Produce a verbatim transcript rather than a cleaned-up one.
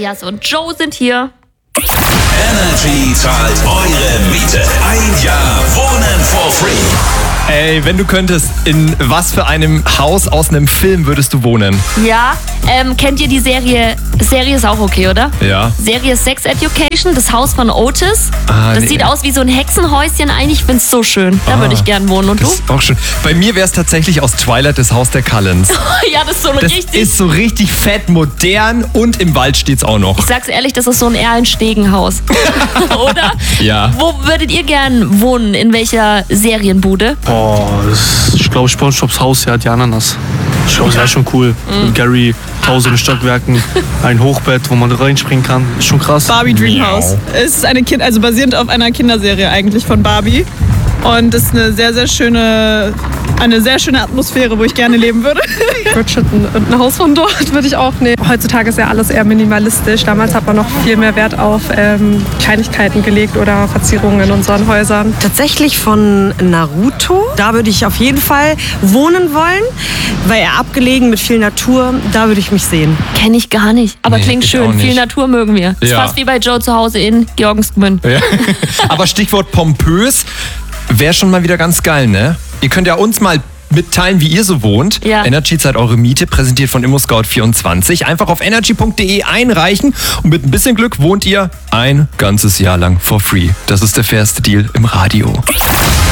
Matthias und Joe sind hier. Energy zahlt eure Miete. Ein Jahr Wohnen for free. Ey, wenn du könntest, in was für einem Haus aus einem Film würdest du wohnen? Ja, ähm, kennt ihr die Serie? Serie ist auch okay, oder? Ja. Serie Sex Education, das Haus von Otis. Ah, das nee. sieht aus wie so ein Hexenhäuschen eigentlich. Ich find's so schön. Da Ah, würde ich gern wohnen. Und Das du? ist auch schön. Bei mir wäre es tatsächlich aus Twilight das Haus der Cullens. Ja, das ist so ein Das richtig... ist so richtig fett, modern und im Wald steht's auch noch. Ich sag's ehrlich, das ist so ein Erlenstegenhaus. Oder? Ja. Wo würdet ihr gern wohnen? In welcher Serienbude? Boah, das ist, ich glaube, SpongeBobs Haus, ja, die Ananas. Ich glaube, das wäre schon cool. Mit Gary, tausend Stockwerken, ein Hochbett, wo man reinspringen kann. Ist schon krass. Barbie Dreamhouse. Es ist eine Kind, also basierend auf einer Kinderserie eigentlich von Barbie. Und es ist eine sehr, sehr schöne, eine sehr schöne Atmosphäre, wo ich gerne leben würde. Bridgerton und ein Haus von dort würde ich auch nehmen. Heutzutage ist ja alles eher minimalistisch. Damals hat man noch viel mehr Wert auf ähm, Kleinigkeiten gelegt oder Verzierungen in unseren Häusern. Tatsächlich von Naruto. Da würde ich auf jeden Fall wohnen wollen, weil er abgelegen mit viel Natur, da würde ich mich sehen. Kenne ich gar nicht. Aber Nee, klingt ich schön. auch nicht. Viel Natur mögen wir. Ist Ja. fast wie bei Joe zu Hause in Georgensgmünd. Ja. Aber Stichwort pompös wäre schon mal wieder ganz geil, ne? Ihr könnt ja uns mal mitteilen, wie ihr so wohnt. Ja. Energy zahlt eure Miete, präsentiert von ImmoScout vierundzwanzig. Einfach auf energy punkt de einreichen und mit ein bisschen Glück wohnt ihr ein ganzes Jahr lang for free. Das ist der fairste Deal im Radio.